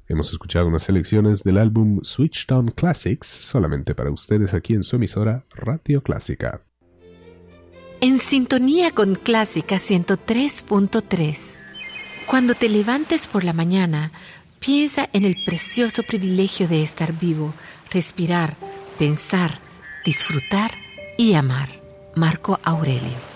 Hemos escuchado unas selecciones del álbum Switchdown Classics solamente para ustedes aquí en su emisora Radio Clásica. En sintonía con Clásica 103.3. Cuando te levantes por la mañana, piensa en el precioso privilegio de estar vivo, respirar, pensar, disfrutar y amar. Marco Aurelio.